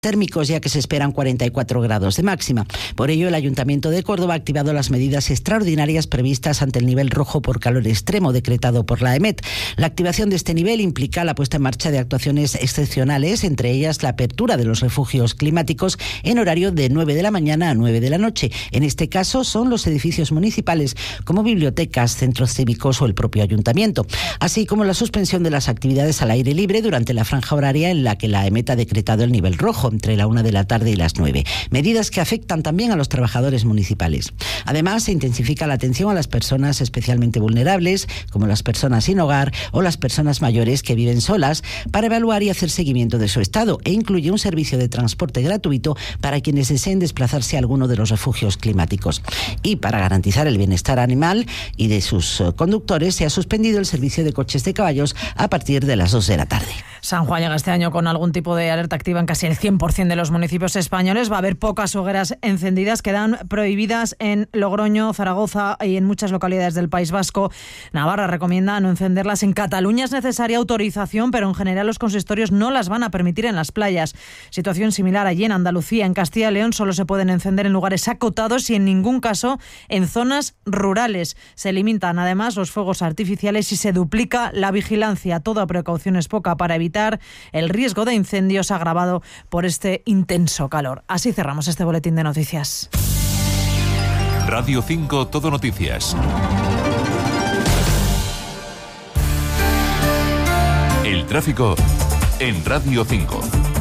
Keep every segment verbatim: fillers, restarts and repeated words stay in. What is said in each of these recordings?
térmicos, ya que se esperan cuarenta y cuatro grados de máxima. Por ello, el Ayuntamiento de Córdoba ha activado las medidas extraordinarias previstas ante el nivel rojo por calor extremo decretado por la EMET. La activación de este nivel implica la puesta en marcha de actuaciones excepcionales, entre ellas la apertura de los refugios climáticos en horario de nueve de la mañana a nueve de la noche. En este caso son los edificios municipales como bibliotecas, centros cívicos o el propio ayuntamiento, así como la suspensión de las actividades al aire libre durante la franja horaria en la que la EMET ha decretado el nivel rojo, entre la una de la tarde y las nueve. Medidas que afectan también a los trabajadores municipales. Además, se intensifica la atención a las personas especialmente vulnerables, como las personas sin hogar o las personas mayores que viven solas, para evaluar y hacer seguimiento de su estado, e incluye un servicio de transporte gratuito para quienes deseen desplazarse a alguno de los refugios climáticos. Y para garantizar el bienestar animal y de sus conductores, se ha suspendido el servicio de coches de caballos a partir de las dos de la tarde. San Juan llega este año con algún tipo de alerta activa en casi el cien por ciento de los municipios españoles. Va a haber pocas hogueras encendidas, quedan prohibidas en Logroño, Zaragoza y en muchas localidades del País Vasco. Navarra recomienda no encenderlas. En Cataluña es necesaria autorización, pero en general los consistorios no las van a permitir en las playas. Situación similar allí en Andalucía. En Castilla y León solo se pueden encender en lugares acotados y en ningún caso en zonas rurales. Se limitan además los fuegos artificiales y se duplica la vigilancia. Toda precaución es poca para evitar el riesgo de incendios agravado por este intenso calor. Así cerramos este boletín de noticias. Radio cinco Todo Noticias. El tráfico en Radio cinco.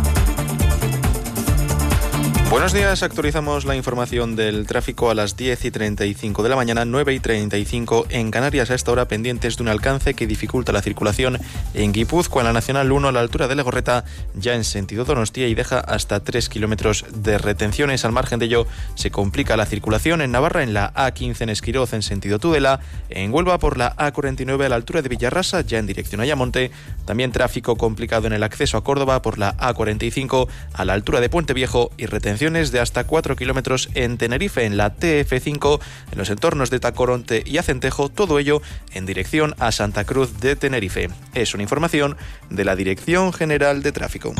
Buenos días, actualizamos la información del tráfico a las diez y treinta y cinco de la mañana, nueve y treinta y cinco en Canarias. A esta hora pendientes de un alcance que dificulta la circulación en Guipúzcoa, en la Nacional uno a la altura de Legorreta, ya en sentido Donostia, y deja hasta tres kilómetros de retenciones. Al margen de ello, se complica la circulación en Navarra, en la A quince en Esquiroz en sentido Tudela, en Huelva por la A cuarenta y nueve a la altura de Villarrasa, ya en dirección a Ayamonte. También tráfico complicado en el acceso a Córdoba por la A cuarenta y cinco a la altura de Puente Viejo y retención de hasta cuatro kilómetros en Tenerife, en la T F cinco, en los entornos de Tacoronte y Acentejo, todo ello en dirección a Santa Cruz de Tenerife. Es una información de la Dirección General de Tráfico.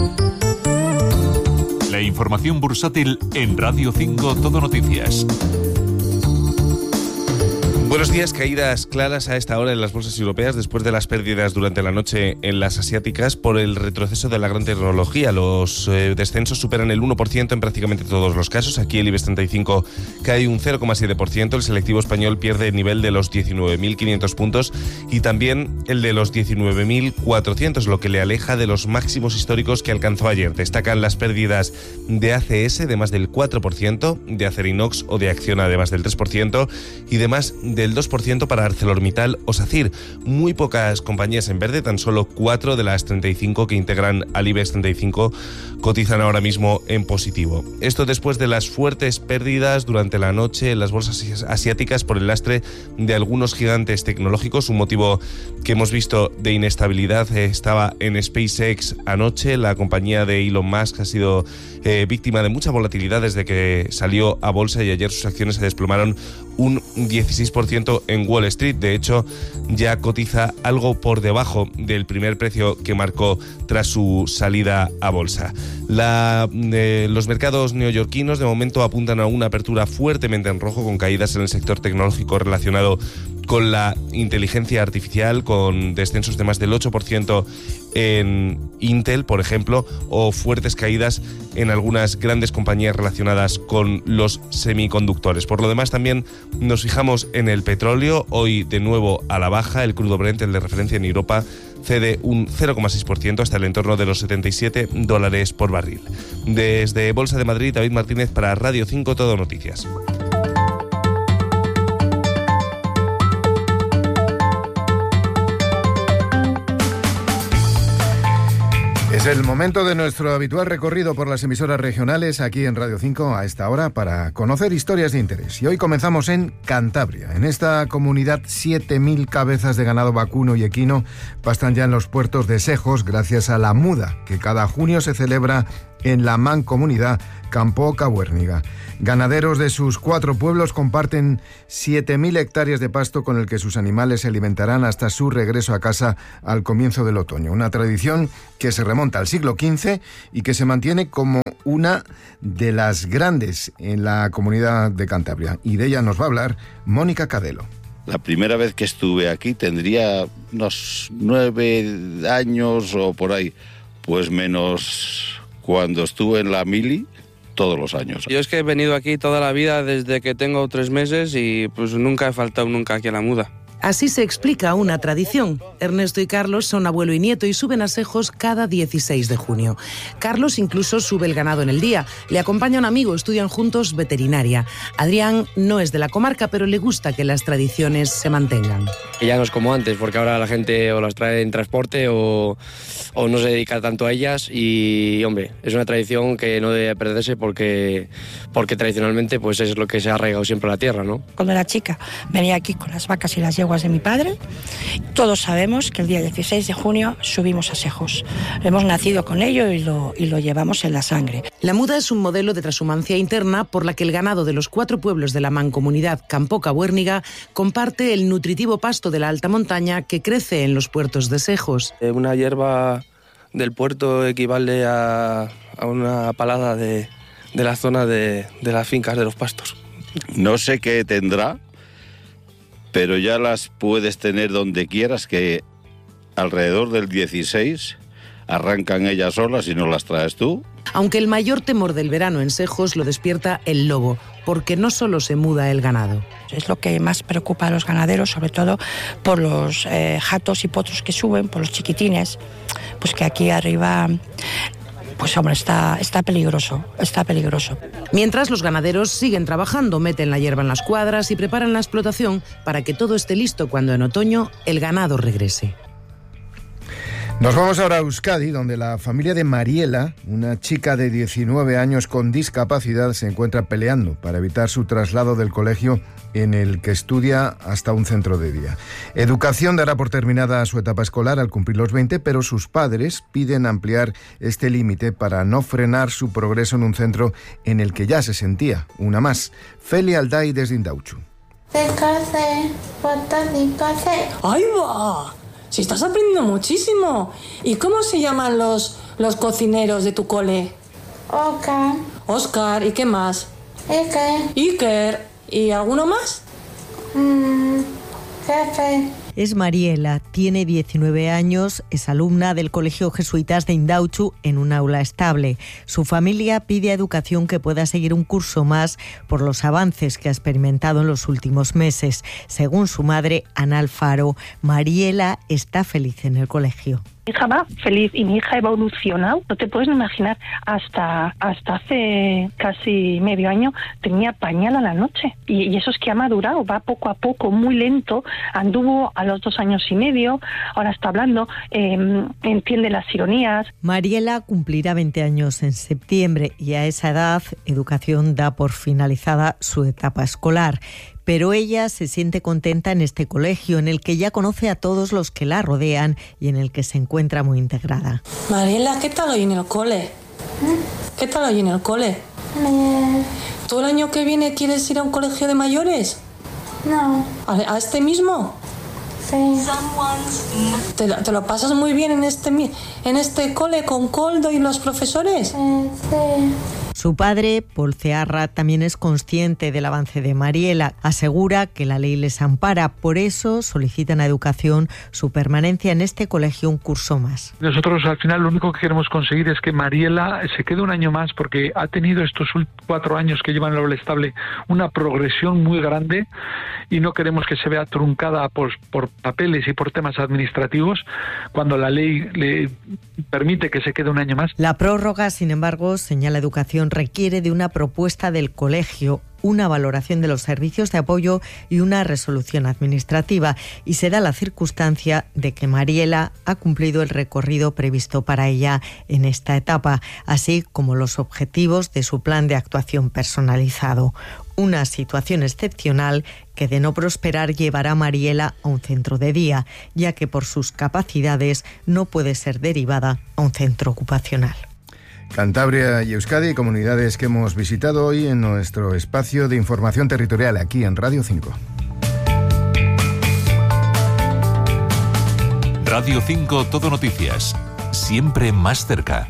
La información bursátil en Radio cinco Todo Noticias. Buenos días. Caídas claras a esta hora en las bolsas europeas después de las pérdidas durante la noche en las asiáticas por el retroceso de la gran tecnología. Los eh, descensos superan el uno por ciento en prácticamente todos los casos. Aquí el IBEX treinta y cinco cae un cero coma siete por ciento. El selectivo español pierde el nivel de los diecinueve mil quinientos puntos y también el de los diecinueve mil cuatrocientos, lo que le aleja de los máximos históricos que alcanzó ayer. Destacan las pérdidas de A C S de más del cuatro por ciento, de Acerinox o de Acciona de más del tres por ciento y de más de del dos por ciento para ArcelorMittal o SACIR. Muy pocas compañías en verde, tan solo cuatro de las treinta y cinco que integran al IBEX treinta y cinco cotizan ahora mismo en positivo. Esto después de las fuertes pérdidas durante la noche en las bolsas asiáticas por el lastre de algunos gigantes tecnológicos. Un motivo que hemos visto de inestabilidad estaba en SpaceX anoche. La compañía de Elon Musk ha sido eh, víctima de mucha volatilidad desde que salió a bolsa y ayer sus acciones se desplomaron un dieciséis por ciento en Wall Street. De hecho, ya cotiza algo por debajo del primer precio que marcó tras su salida a bolsa. La, eh, los mercados neoyorquinos de momento apuntan a una apertura fuertemente en rojo, con caídas en el sector tecnológico relacionado con la inteligencia artificial, con descensos de más del ocho por ciento en Intel, por ejemplo, o fuertes caídas en algunas grandes compañías relacionadas con los semiconductores. Por lo demás, también nos fijamos en el petróleo, hoy de nuevo a la baja. El crudo Brent, el de referencia en Europa, cede un cero coma seis por ciento hasta el entorno de los setenta y siete dólares por barril. Desde Bolsa de Madrid, David Martínez para Radio cinco Todo Noticias. Es el momento de nuestro habitual recorrido por las emisoras regionales aquí en Radio cinco a esta hora para conocer historias de interés. Y hoy comenzamos en Cantabria. En esta comunidad, siete mil cabezas de ganado vacuno y equino pastan ya en los puertos de Sejos gracias a la muda, que cada junio se celebra en la mancomunidad Campo-Cabuérniga. Ganaderos de sus cuatro pueblos comparten siete mil hectáreas de pasto con el que sus animales se alimentarán hasta su regreso a casa al comienzo del otoño. Una tradición que se remonta al siglo quince y que se mantiene como una de las grandes en la comunidad de Cantabria. Y de ella nos va a hablar Mónica Cadelo. La primera vez que estuve aquí tendría unos nueve años o por ahí, pues menos cuando estuve en la mili, todos los años. Yo es que he venido aquí toda la vida desde que tengo tres meses y pues nunca he faltado nunca aquí a la muda. Así se explica una tradición. Ernesto y Carlos son abuelo y nieto y suben a Sejos cada dieciséis de junio. Carlos incluso sube el ganado en el día. Le acompaña un amigo, estudian juntos veterinaria. Adrián no es de la comarca, pero le gusta que las tradiciones se mantengan. Y ya no es como antes, porque ahora la gente o las trae en transporte o, o no se dedica tanto a ellas y, hombre, es una tradición que no debe perderse porque, porque tradicionalmente pues es lo que se ha arraigado siempre a la tierra, ¿no? Cuando era chica venía aquí con las vacas y las yeguas de mi padre. Todos sabemos que el día dieciséis de junio subimos a Sejos. Hemos nacido con ello y lo, y lo llevamos en la sangre. La muda es un modelo de transhumancia interna por la que el ganado de los cuatro pueblos de la mancomunidad Campo-Cabuérniga comparte el nutritivo pasto de la alta montaña que crece en los puertos de Sejos. Una hierba del puerto equivale a, a una palada de, de la zona de, de las fincas de los pastos. No sé qué tendrá, pero ya las puedes tener donde quieras, que alrededor del dieciséis arrancan ellas solas y no las traes tú. Aunque el mayor temor del verano en Sejos lo despierta el lobo, porque no solo se muda el ganado. Es lo que más preocupa a los ganaderos, sobre todo por los eh, jatos y potros que suben, por los chiquitines, pues que aquí arriba... Pues hombre, está, está peligroso, está peligroso. Mientras los ganaderos siguen trabajando, meten la hierba en las cuadras y preparan la explotación para que todo esté listo cuando en otoño el ganado regrese. Nos vamos ahora a Euskadi, donde la familia de Mariela, una chica de diecinueve años con discapacidad, se encuentra peleando para evitar su traslado del colegio en el que estudia hasta un centro de día. Educación dará por terminada su etapa escolar al cumplir los veinte, pero sus padres piden ampliar este límite para no frenar su progreso en un centro en el que ya se sentía una más. Feli Alday desde Indauchu. ¡Ahí va! Si estás aprendiendo muchísimo. ¿Y cómo se llaman los, los cocineros de tu cole? Oscar. Oscar, ¿y qué más? Iker. Iker. ¿Y alguno más? Mm, jefe. Es Mariela, tiene diecinueve años, es alumna del Colegio Jesuitas de Indauchu en un aula estable. Su familia pide a Educación que pueda seguir un curso más por los avances que ha experimentado en los últimos meses. Según su madre, Ana Alfaro, Mariela está feliz en el colegio. Mi hija va feliz y mi hija ha evolucionado, no te puedes imaginar, hasta hasta hace casi medio año tenía pañal a la noche y, y eso es que ha madurado, va poco a poco, muy lento, anduvo a los dos años y medio, ahora está hablando, eh, entiende las ironías. Mariela cumplirá veinte años en septiembre y a esa edad Educación da por finalizada su etapa escolar. Pero ella se siente contenta en este colegio, en el que ya conoce a todos los que la rodean y en el que se encuentra muy integrada. Mariela, ¿qué tal hoy en el cole? ¿Qué tal hoy en el cole? Bien. ¿Tú el año que viene quieres ir a un colegio de mayores? No. ¿A, a este mismo? Sí. ¿Te, ¿Te lo pasas muy bien en este, en este cole con Coldo y los profesores? Eh, sí. Su padre, Paul Cearra, también es consciente del avance de Mariela. Asegura que la ley les ampara. Por eso solicitan a Educación su permanencia en este colegio un curso más. Nosotros al final lo único que queremos conseguir es que Mariela se quede un año más porque ha tenido estos cuatro años que lleva en el aula estable una progresión muy grande y no queremos que se vea truncada por, por papeles y por temas administrativos cuando la ley le permite que se quede un año más. La prórroga, sin embargo, señala Educación, requiere de una propuesta del colegio, una valoración de los servicios de apoyo y una resolución administrativa, y se da la circunstancia de que Mariela ha cumplido el recorrido previsto para ella en esta etapa, así como los objetivos de su plan de actuación personalizado. Una situación excepcional que, de no prosperar, llevará a Mariela a un centro de día, ya que por sus capacidades no puede ser derivada a un centro ocupacional. Cantabria y Euskadi, comunidades que hemos visitado hoy en nuestro espacio de información territorial aquí en Radio cinco. Radio cinco Todo Noticias, siempre más cerca.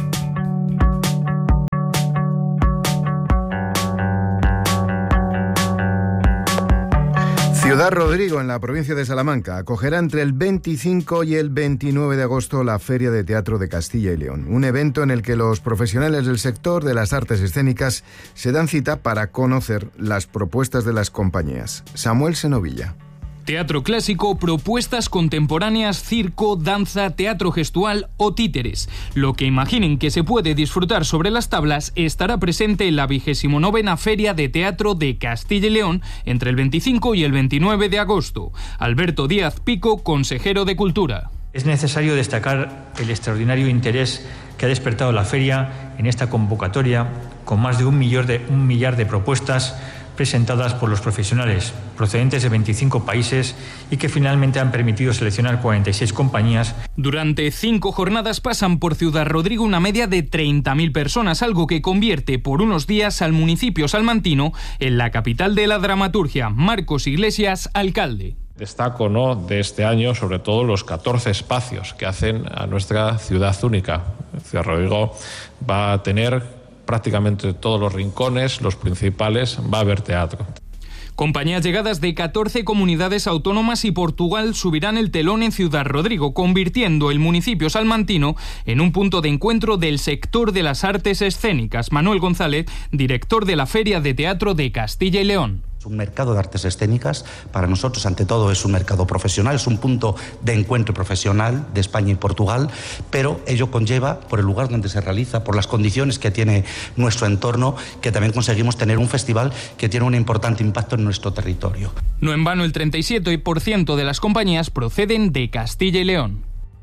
Ciudad Rodrigo, en la provincia de Salamanca, acogerá entre el veinticinco y el veintinueve de agosto la Feria de Teatro de Castilla y León, un evento en el que los profesionales del sector de las artes escénicas se dan cita para conocer las propuestas de las compañías. Samuel Senovilla. Teatro clásico, propuestas contemporáneas, circo, danza, teatro gestual o títeres. Lo que imaginen que se puede disfrutar sobre las tablas estará presente en la vigésimo novena Feria de Teatro de Castilla y León entre el veinticinco y el veintinueve de agosto. Alberto Díaz Pico, consejero de Cultura. Es necesario destacar el extraordinario interés que ha despertado la feria en esta convocatoria, con más de un millar de, un millar de propuestas presentadas por los profesionales procedentes de veinticinco países y que finalmente han permitido seleccionar cuarenta y seis compañías. Durante cinco jornadas pasan por Ciudad Rodrigo una media de treinta mil personas, algo que convierte por unos días al municipio salmantino en la capital de la dramaturgia. Marcos Iglesias, alcalde. Destaco, ¿no?, de este año sobre todo los catorce espacios que hacen a nuestra ciudad única. Ciudad Rodrigo va a tener prácticamente todos los rincones, los principales, va a haber teatro. Compañías llegadas de catorce comunidades autónomas y Portugal subirán el telón en Ciudad Rodrigo, convirtiendo el municipio salmantino en un punto de encuentro del sector de las artes escénicas. Manuel González, director de la Feria de Teatro de Castilla y León. Es un mercado de artes escénicas, para nosotros ante todo es un mercado profesional, es un punto de encuentro profesional de España y Portugal, pero ello conlleva, por el lugar donde se realiza, por las condiciones que tiene nuestro entorno, que también conseguimos tener un festival que tiene un importante impacto en nuestro territorio. No en vano, el treinta y siete por ciento de las compañías proceden de Castilla y León.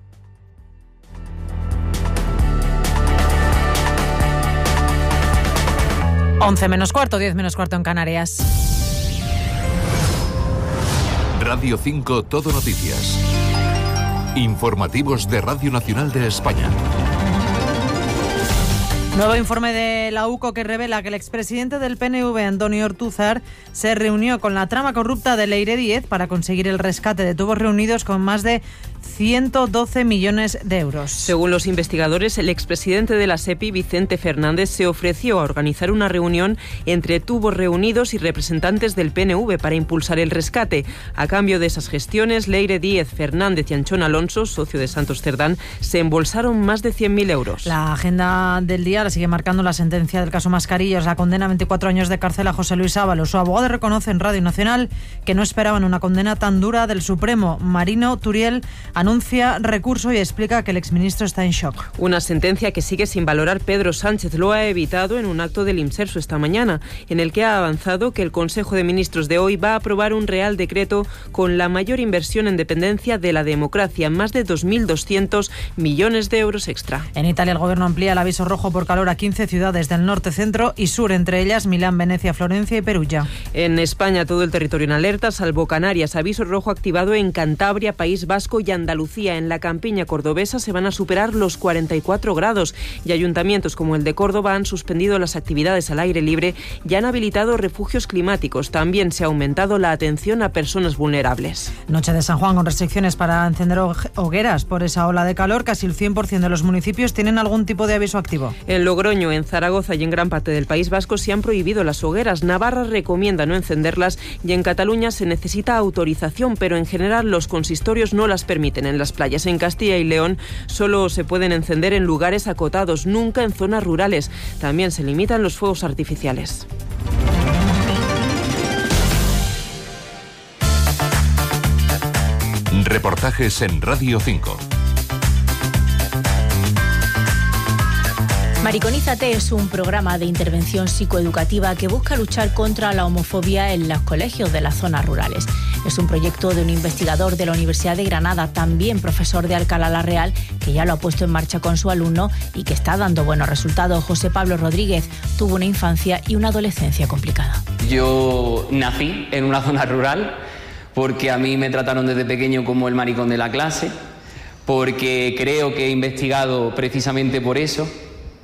once menos cuarto, diez menos cuarto en Canarias. Radio cinco Todo Noticias. Informativos de Radio Nacional de España. Nuevo informe de la U C O que revela que el expresidente del P N V, Antonio Ortúzar, se reunió con la trama corrupta de Leire Díez para conseguir el rescate de tubos reunidos con más de ciento doce millones de euros. Según los investigadores, el expresidente de la SEPI, Vicente Fernández, se ofreció a organizar una reunión entre tubos reunidos y representantes del P N V para impulsar el rescate. A cambio de esas gestiones, Leire Díez, Fernández y Anchón Alonso, socio de Santos Cerdán, se embolsaron más de cien mil euros. La agenda del día la sigue marcando la sentencia del caso Mascarillas. La condena a veinticuatro años de cárcel a José Luis Ábalos. Su abogado reconoce en Radio Nacional que no esperaban una condena tan dura del Supremo. Marino Turiel anuncia recurso y explica que el exministro está en shock. Una sentencia que sigue sin valorar Pedro Sánchez. Lo ha evitado en un acto del IMSERSO esta mañana, en el que ha avanzado que el Consejo de Ministros de hoy va a aprobar un real decreto con la mayor inversión en dependencia de la democracia, más de dos mil doscientos millones de euros extra. En Italia, el gobierno amplía el aviso rojo por calor a quince ciudades del norte, centro y sur, entre ellas Milán, Venecia, Florencia y Perugia. En España, todo el territorio en alerta, salvo Canarias. Aviso rojo activado en Cantabria, País Vasco y Andalucía. En la campiña cordobesa se van a superar los cuarenta y cuatro grados y ayuntamientos como el de Córdoba han suspendido las actividades al aire libre y han habilitado refugios climáticos. También se ha aumentado la atención a personas vulnerables. Noche de San Juan con restricciones para encender hogueras por esa ola de calor. Casi el cien por ciento de los municipios tienen algún tipo de aviso activo. En Logroño, en Zaragoza y en gran parte del País Vasco se han prohibido las hogueras. Navarra recomienda no encenderlas y en Cataluña se necesita autorización, pero en general los consistorios no las permiten en las playas. En Castilla y León solo se pueden encender en lugares acotados, nunca en zonas rurales. También se limitan los fuegos artificiales. Reportajes en Radio cinco. Mariconízate es un programa de intervención psicoeducativa que busca luchar contra la homofobia en los colegios de las zonas rurales. Es un proyecto de un investigador de la Universidad de Granada, también profesor de Alcalá la Real, que ya lo ha puesto en marcha con su alumno y que está dando buenos resultados. José Pablo Rodríguez tuvo una infancia y una adolescencia complicada. Yo nací en una zona rural porque a mí me trataron desde pequeño como el maricón de la clase, porque creo que he investigado precisamente por eso,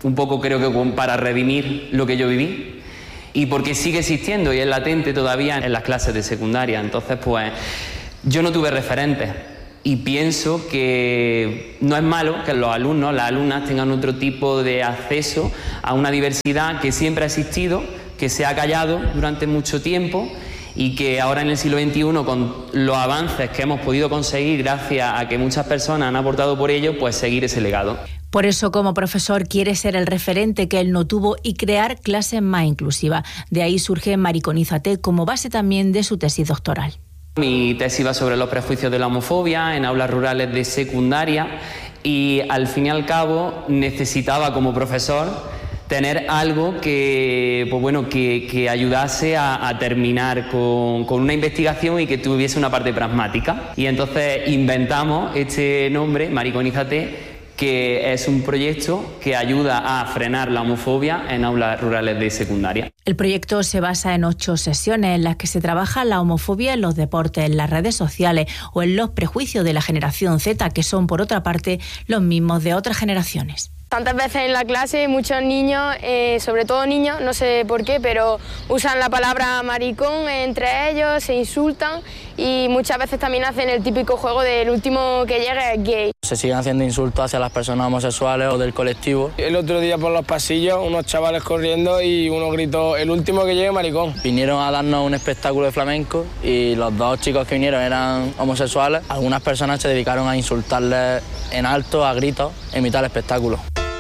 un poco creo que para redimir lo que yo viví, y porque sigue existiendo y es latente todavía en las clases de secundaria. Entonces, pues, yo no tuve referentes y pienso que no es malo que los alumnos, las alumnas tengan otro tipo de acceso a una diversidad que siempre ha existido, que se ha callado durante mucho tiempo y que ahora en el siglo veintiuno, con los avances que hemos podido conseguir gracias a que muchas personas han aportado por ello, pues seguir ese legado. Por eso, como profesor, quiere ser el referente que él no tuvo y crear clases más inclusivas. De ahí surge Mariconízate como base también de su tesis doctoral. Mi tesis va sobre los prejuicios de la homofobia en aulas rurales de secundaria y, al fin y al cabo, necesitaba como profesor tener algo que, pues bueno, que, que ayudase a, a terminar con, con una investigación y que tuviese una parte pragmática. Y entonces inventamos este nombre, Mariconízate, que es un proyecto que ayuda a frenar la homofobia en aulas rurales de secundaria. El proyecto se basa en ocho sesiones en las que se trabaja la homofobia en los deportes, en las redes sociales o en los prejuicios de la generación Z, que son, por otra parte, los mismos de otras generaciones. Tantas veces en la clase muchos niños, eh, sobre todo niños, no sé por qué, pero usan la palabra maricón entre ellos, se insultan y muchas veces también hacen el típico juego del último que llega es gay. Se siguen haciendo insultos hacia las personas homosexuales o del colectivo. El otro día por los pasillos, unos chavales corriendo y uno gritó, el último que llegue maricón. Vinieron a darnos un espectáculo de flamenco y los dos chicos que vinieron eran homosexuales. Algunas personas se dedicaron a insultarles en alto, a gritos, en mitad del espectáculo.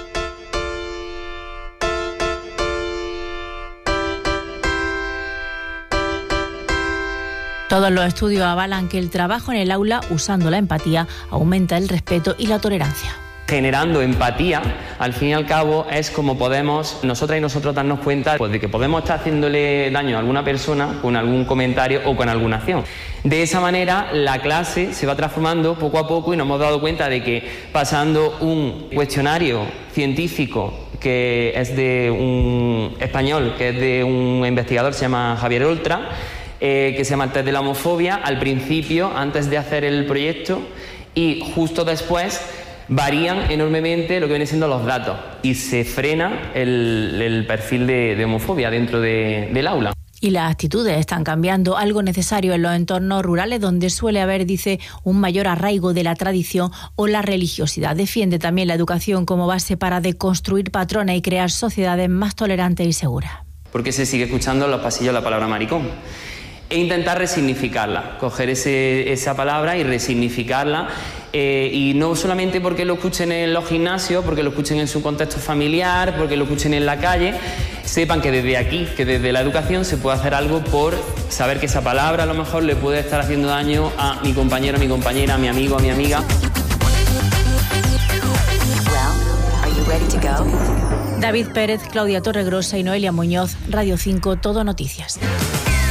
Todos los estudios avalan que el trabajo en el aula, usando la empatía, aumenta el respeto y la tolerancia. Generando empatía, al fin y al cabo, es como podemos nosotras y nosotros darnos cuenta, pues, de que podemos estar haciéndole daño a alguna persona con algún comentario o con alguna acción. De esa manera, la clase se va transformando poco a poco y nos hemos dado cuenta de que pasando un cuestionario científico que es de un español, que es de un investigador, se llama Javier Oltra, Eh, que se llama el test de la homofobia, al principio, antes de hacer el proyecto, y justo después varían enormemente lo que vienen siendo los datos y se frena el, el perfil de, de homofobia dentro de, del aula. Y las actitudes están cambiando, algo necesario en los entornos rurales donde suele haber, dice, un mayor arraigo de la tradición o la religiosidad. Defiende también la educación como base para deconstruir patrones y crear sociedades más tolerantes y seguras. Porque se sigue escuchando en los pasillos la palabra maricón. E intentar resignificarla, coger ese, esa palabra y resignificarla, eh, y no solamente porque lo escuchen en los gimnasios, porque lo escuchen en su contexto familiar, porque lo escuchen en la calle, sepan que desde aquí, que desde la educación se puede hacer algo por saber que esa palabra a lo mejor le puede estar haciendo daño a mi compañero, a mi compañera, a mi amigo, a mi amiga. David Pérez, Claudia Torregrosa y Noelia Muñoz, Radio cinco, Todo Noticias.